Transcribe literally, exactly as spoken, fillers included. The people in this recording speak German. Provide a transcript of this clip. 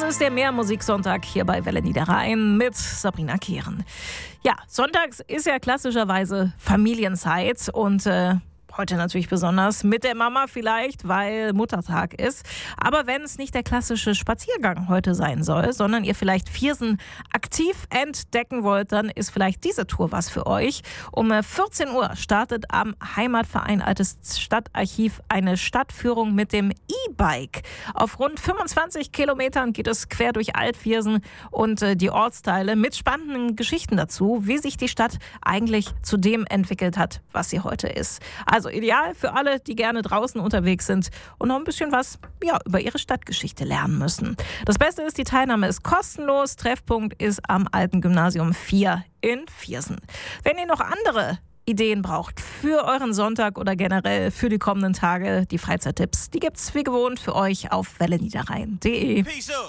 Das ist der Mehrmusiksonntag hier bei Welle Niederrhein mit Sabrina Kehren. Ja, sonntags ist ja klassischerweise Familienzeit und äh, heute natürlich besonders mit der Mama vielleicht, weil Muttertag ist. Aber wenn es nicht der klassische Spaziergang heute sein soll, sondern ihr vielleicht Viersen aktiv entdecken wollt, dann ist vielleicht diese Tour was für euch. Um vierzehn Uhr startet am Heimatverein Altes Stadtarchiv eine Stadtführung mit dem E-Bike. Auf rund fünfundzwanzig Kilometern geht es quer durch Altviersen und äh, die Ortsteile mit spannenden Geschichten dazu, wie sich die Stadt eigentlich zu dem entwickelt hat, was sie heute ist. Also ideal für alle, die gerne draußen unterwegs sind und noch ein bisschen was ja, über ihre Stadtgeschichte lernen müssen. Das Beste ist, die Teilnahme ist kostenlos. Treffpunkt ist am Alten Gymnasium vier in Viersen. Wenn ihr noch andere Ideen braucht für euren Sonntag oder generell für die kommenden Tage, die Freizeittipps, die gibt's wie gewohnt für euch auf welle niederrhein punkt de.